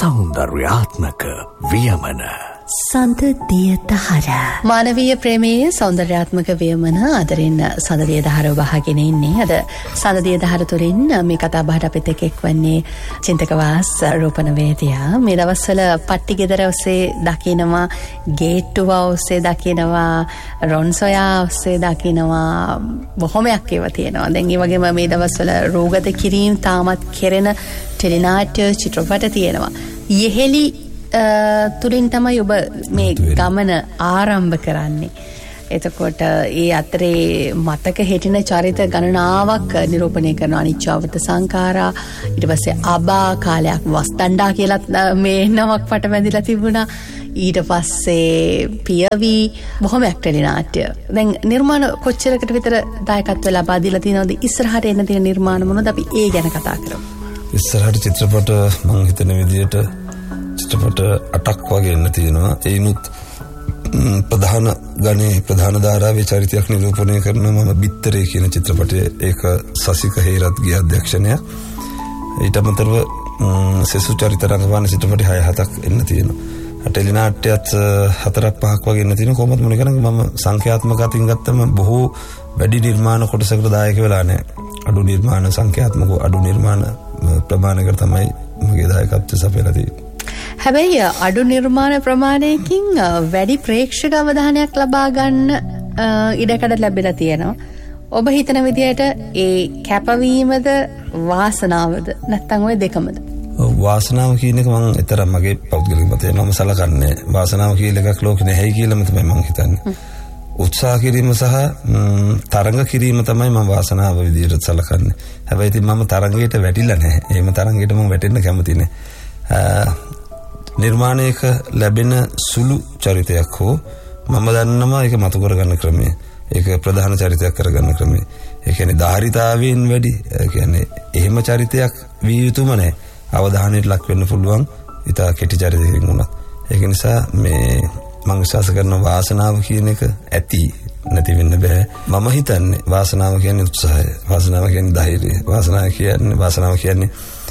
සෞන්දර්යාත්මක වියමන සඳදිය දහර මානවීය ප්‍රේමයේ සෞන්දර්යාත්මක වියමන අදරින් සඳදිය දහර වහගෙන ඉන්නේ. අද සඳදිය දහර තුලින් මේ කතා බහට අපිත් එක්ක වන්නේ චින්තක වාස් රූපනවේදියා. මේ දවස්වල පට්ටි ගෙදර ඔස්සේ දකිනවා, ගේට්ටුව ඔස්සේ දකිනවා, රොන්සොයා ඔස්සේ දකිනවා, බොහොමයක් ඒවා තියෙනවා. දැන් ඒ වගේම මේ දවස්වල රෝගත කිරීම තාමත් කෙරෙන ටෙලිනාට්‍ය චිත්‍රපට තියෙනවා. යෙහෙලි තුලින් තමයි ඔබ මේ ගමන ආරම්භ කරන්නේ. එතකොට ඒ අතරේ මතක හිටින චරිත ගණනාවක් නිරූපණය කරන අනිච්චවත සංඛාරා, ඊට පස්සේ අබා කාලයක් වස්තණ්ඩා කියලත් මේ නමක් පට බැඳිලා තිබුණා. ඊට පස්සේ පියවි බොහොමයක් ටෙලිනාට්‍ය. දැන් නිර්මාණ කොච්චරකට විතර දායකත්ව ලබා දීලා තියෙනවද? ඉස්සරහට එන්න තියෙන නිර්මාණ මොනවද? අපි ඒ ගැන කතා කරමු. ඉස්සරහට චිත්‍රපට මම හිතන විදිහට චිත්‍රපට 8ක් වගේ එන්න තියෙනවා. ඒනුත් ප්‍රධාන ගණේ ප්‍රධාන ධාරාවේ චරිතයක් නිරූපණය කරන මම බිත්තරේ කියන චිත්‍රපටයේ ඒක සසික හේරත්ගේ අධ්‍යක්ෂණය. ඊට අමතරව සෙසු චරිත රංගන චිත්‍රපට 6-7ක් එන්න තියෙනවා. ටෙලිනාට්‍යයත් 4-5ක් වගේ එන්න තියෙනවා. කොහොමද මොන කරන්නේ මම සංඛ්‍යාත්මක අතින් ගත්තම බොහෝ වැඩි නිර්මාණ කොටසකට දායක වෙලා නැහැ. අඩු නිර්මාණ සංඛ්‍යාත්මක අඩු නිර්මාණ ප්‍රමාණයකට තමයි මගේ දායකත්වය සපයලා තියෙන්නේ. හැබැයි අඩු නිර්මාණ ප්‍රමාණයකින් වැඩි ප්‍රේක්ෂක අවධානයක් ලබා ගන්න ඉඩකඩ ලැබිලා තියෙනවා. ඔබ හිතන විදියට ඒ කැපවීමද වාසනාවද නැත්නම් ওই දෙකමද? වාසනාව කියන එක මම ඊතරම් මගේ පෞද්ගලික මතය මම සලකන්නේ. වාසනාව කියලා එකක් ලෝකේ නැහැයි කියලාම තමයි මම හිතන්නේ. උත්සාහ කිරීම සහ තරඟ කිරීම තමයි මම වාසනාව විදියට සලකන්නේ. හැබැයි ඉතින් මම තරඟයට වැටිලා නැහැ. එහෙම තරඟයට මම වැටෙන්න කැමති නැහැ. නිර්මාණයක ලැබෙන සුළු චරිතයක් හෝ මම දන්නවා ඒක මතු කරගන්න ක්‍රමය. ඒක ප්‍රධාන චරිතයක් කරගන්න ක්‍රමය. ඒ කියන්නේ ධාරිතාවයෙන් වැඩි කියන්නේ එහෙම චරිතයක් විය යුතුම නැහැ. අවධානයට ලක් වෙන්න පුළුවන් ඉතා කෙටි චරිතයකින් වුණත්. ඒක නිසා මේ මම විශ්වාස කරන වාසනාව කියන එක ඇති නැති වෙන්න බෑ. මම හිතන්නේ වාසනාව කියන්නේ උත්සාහය. වාසනාව කියන්නේ ධෛර්යය. වාසනාව කියන්නේ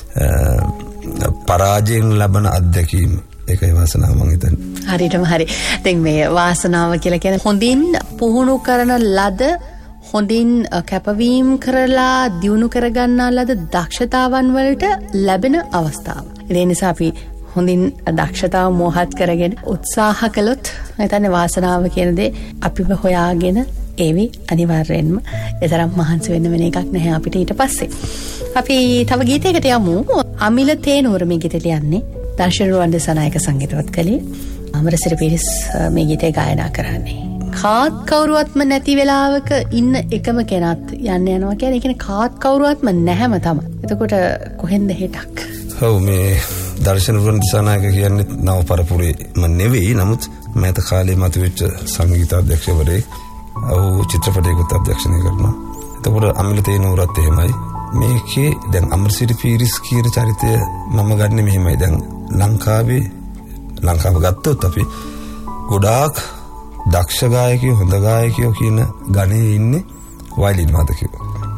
පරාජයෙන් ලබන අත්දැකීම. ඒකයි වාසනාව මම හිතන්නේ. හරියටම හරි. දැන් මේ වාසනාව කියලා කියන්නේ හොඳින් පුහුණු කරන ලද, හොඳින් කැපවීම කරලා දියුණු කරගන්නා ලද දක්ෂතාවන් වලට ලැබෙන අවස්ථාව. ඒ නිසා අපි හොඳින් දක්ෂතාව මෝහත් කරගෙන උත්සාහ කළොත් නැත්නම් වාසනාව කියන දේ අපිව හොයාගෙන ඒවි අනිවාර්යෙන්ම ඒතරම් මහන්සි වෙන්න වෙන එකක් නැහැ අපිට. ඊට පස්සේ අපි තව ගීතයකට යමු. අමිල තේනූර මේ ගීතය ලියන්නේ. දර්ශන රුවන් දෙසනායක සංගීතවත් කළේ. අමරසිරි පිරිස් මේ ගීතය ගායනා කරන්නේ. කාත් කවුරුවත්ම නැති වෙලාවක ඉන්න එකම කෙනත් යන්න යනවා කියන්නේ. ඒ කියන්නේ කාත් කවුරුවත්ම නැහැම තමයි. එතකොට කොහෙන්ද හෙටක්? ඔව් මේ දර්ශන රුවන් දෙසනායක කියන්නේ නව පරපුරේම නෙවෙයි. නමුත් මෑත කාලේ මතුවෙච්ච සංගීත අධ්‍යක්ෂවරයෙක්. ඔහු චිත්‍රපටයකට අධ්‍යක්ෂණය කරනවා. එතකොට අමිල තේනූරත් එහෙමයි. මේකේ දැන් අමරසිරි පීරිස් කියන චරිතය මම ගන්නෙ මෙහෙමයි. දැන් ලංකාව ගත්තොත් අපි ගොඩාක් දක්ෂ ගායකයෝ, හොඳ ගායකයෝ කියන ගණේ ඉන්නේ වයලින් වාදකයෝ.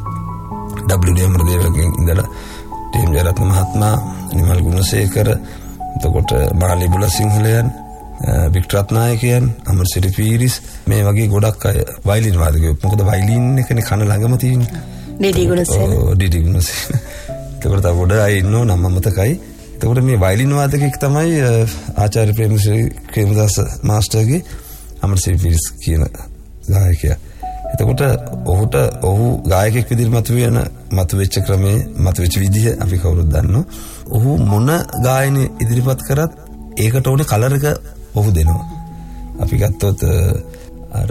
WD අමරදේවගෙන් ඉඳලා ටීම් ජයරත්න මහත්මයා, නිමල් ගුණසේකර, එතකොට මාලි බුලසිංහලයන්, වික්ටර් රත්නායකයන්, අමරසිරි පීරිස් මේ වගේ ගොඩක් අය වයලින් වාදකයෝ. මොකද වයලින් එකනේ කන ළඟම තියෙන්නේ. ඩීඩි ගුණසේන. එතකොට තව ගොඩ අය ඉන්නෝ නම් මතකයි. එතකොට මේ වයලින් වාදකෙක් තමයි ආචාර්ය ප්‍රේමශ්‍රී ක්‍රේමදාස මාස්ටර්ගේ අමරසිරි පීරිස් කියන ගායකයා. එතකොට ඔහු ගායකෙක් විදිහට මතුවෙච්ච ක්‍රමේ, මතුවෙච්ච විදිහ අපි කවුරුත් දන්නවා. ඔහු මොන ගායනේ ඉදිරිපත් කරත් ඒකට ඕනේ කලර් එක ඔහු දෙනවා. අපි ගත්තොත් අර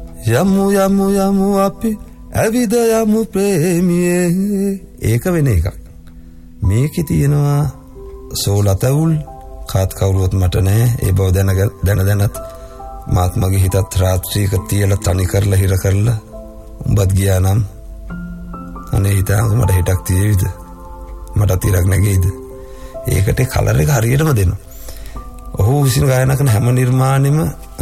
යමු අපි ඇවිද යමු ප්‍රේමියේ, ඒක වෙන එකක්. මේකේ තියෙනවා සෝලතවුල් කාත් කවුරුවත් මට නැහැ. ඒ බව දැනත් මාත් මගේ හිතත් රාත්‍රියක තියලා තනි කරලා හිර කරලා උඹත් ගියා නම් අනේ හිතාංග මට හිටක් තියෙවිද, මට තිරක් නැගෙයිද? ඒකට කලර් එක හරියටම දෙනවා. ඔහු විසින් ගායනා කරන හැම නිර්මාණෙම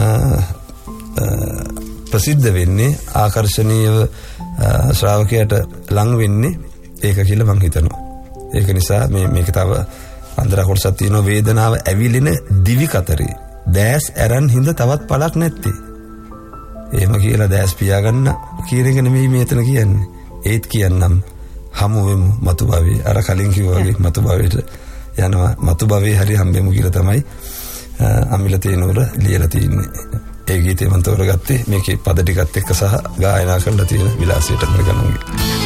ප්‍රසිද්ධ වෙන්නේ, ආකර්ශනීයව ශ්‍රාවකයාට ලං වෙන්නේ ඒක කියලා මම හිතනවා. ඒක නිසා මේක තව අන්දර කොටසක් තියෙනවා වේදනාව ඇවිලෙන දිවි කතරේ දැස් ඇරන් හිඳ තවත් පළක් නැත්තේ. එහෙම කියලා දැස් පියාගන්න කියන එක නෙමෙයි මෙතන කියන්නේ. ඒත් කියන්නම් හමු වෙමු මතු භවයේ. අර කලින් කිව්වා වගේ මතු භවයට යනවා. මතු භවයේ හරි හම්බෙමු කියලා තමයි අමිල තේනෝර ලියලා තියෙන්නේ. ඒ ගීතේ මම තෝරගත්තේ මේකේ පද ටිකත් එක්ක සහ ගායනා කරලා තියෙන විලාසයට මම ගන්නවා.